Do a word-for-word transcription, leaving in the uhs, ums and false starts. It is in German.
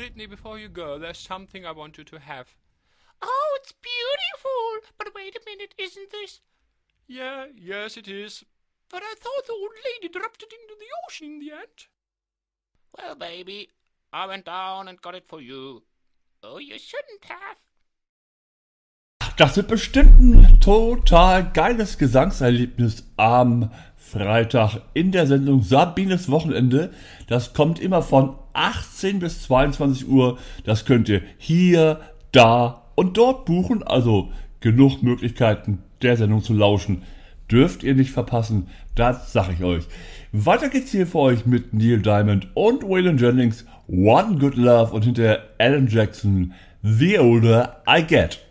Brittany, before you go, there's something I want you to have. Oh, it's beautiful. But wait a minute, isn't this? Yeah, yes it is. But I thought the old lady dropped it into the ocean in the end. Well, baby, I went down and got it for you. Oh, you shouldn't have. Das wird bestimmt ein total geiles Gesangserlebnis am Freitag in der Sendung Sabines Wochenende. Das kommt immer von achtzehn bis zweiundzwanzig Uhr. Das könnt ihr hier, da und dort buchen. Also genug Möglichkeiten, der Sendung zu lauschen. Dürft ihr nicht verpassen, das sag ich euch. Weiter geht's hier für euch mit Neil Diamond und Waylon Jennings, One Good Love und hinterher Alan Jackson, The Older I Get.